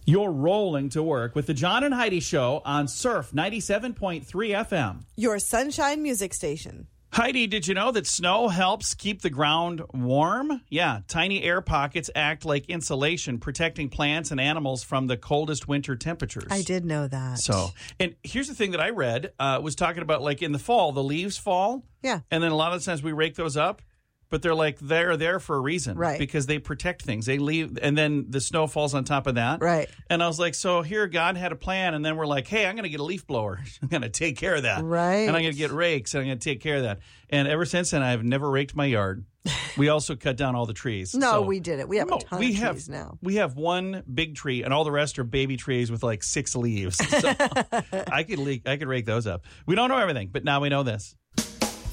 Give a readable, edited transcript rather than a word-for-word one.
You're rolling to work with the John and Heidi Show on Surf 97.3 FM. Your sunshine music station. Heidi, did you know that snow helps keep the ground warm? Yeah, tiny air pockets act like insulation, protecting plants and animals from the coldest winter temperatures. I did know that. So, and here's the thing that I read, was talking about like in the fall, the leaves fall. Yeah. And then a lot of the times we rake those up. But they're there for a reason. Right. Because they protect things. They leave, and then the snow falls on top of that. Right. And I was like, so here God had a plan, and then we're like, hey, I'm going to get a leaf blower. I'm going to take care of that. Right. And I'm going to get rakes, and I'm going to take care of that. And ever since then, I've never raked my yard. We also cut down all the trees. No, we didn't. We have a ton of trees now. We have one big tree, and all the rest are baby trees with like 6 leaves. So I could rake those up. We don't know everything, but now we know this.